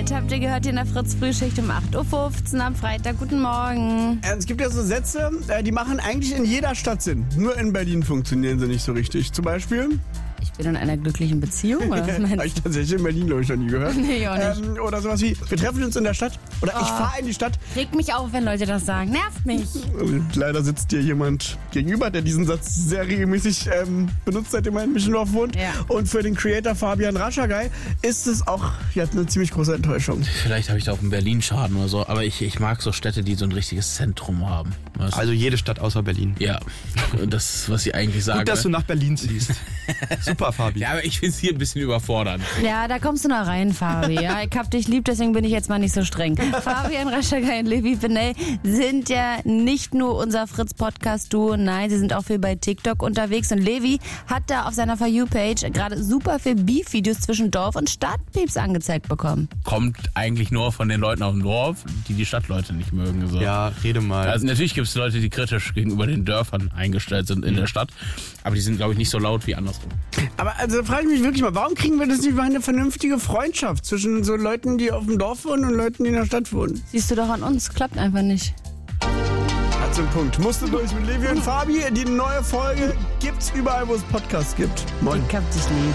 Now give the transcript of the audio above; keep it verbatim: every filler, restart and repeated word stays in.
Zeit. Habt ihr gehört, hier in der Fritz-Frühschicht um acht Uhr fünfzehn am Freitag. Guten Morgen. Es gibt ja so Sätze, die machen eigentlich in jeder Stadt Sinn. Nur in Berlin funktionieren sie nicht so richtig. Zum Beispiel... Ich bin in einer glücklichen Beziehung, oder was meinst Habe ich tatsächlich in Berlin, glaube ich, noch nie gehört. Nee, auch nicht. Ähm, oder sowas wie, wir treffen uns in der Stadt. Oder ich Oh. fahre in die Stadt. Regt mich auf, wenn Leute das sagen. Nervt mich. Also, leider sitzt dir jemand gegenüber, der diesen Satz sehr regelmäßig ähm, benutzt, seitdem er in Mischendorf wohnt. Ja. Und für den Creator Fabian Raschagay ist es auch ja, eine ziemlich große Enttäuschung. Vielleicht habe ich da auch einen Berlin-Schaden oder so, aber ich, ich mag so Städte, die so ein richtiges Zentrum haben. Weißt du? Also jede Stadt außer Berlin. Ja, das ist, was ich eigentlich sage. Gut, dass du nach Berlin ziehst. Super, Fabi. Ja, aber ich finde es hier ein bisschen überfordernd. Ja, da kommst du noch rein, Fabi. Ja, ich hab dich lieb, deswegen bin ich jetzt mal nicht so streng. Fabian Raschagay und Levi Benay sind ja nicht nur unser Fritz-Podcast-Duo, nein, sie sind auch viel bei TikTok unterwegs. Und Levi hat da auf seiner For You-Page gerade super viel Beef-Videos zwischen Dorf und Stadtpieps angezeigt bekommen. Kommt eigentlich nur von den Leuten auf dem Dorf, die die Stadtleute nicht mögen. So. Ja, rede mal. Also natürlich gibt es Leute, die kritisch gegenüber den Dörfern eingestellt sind in der Stadt, aber die sind, glaube ich, nicht so laut wie andersrum. Aber also frage ich mich wirklich mal, warum kriegen wir das nicht mal eine vernünftige Freundschaft zwischen so Leuten, die auf dem Dorf wohnen und Leuten, die in der Stadt wohnen? Siehst du doch an uns, klappt einfach nicht. Hat so einen Punkt. Musste durch mit Levi und Fabi. Die neue Folge gibt's überall, wo es Podcasts gibt. Moin. Ich hab dich lieb.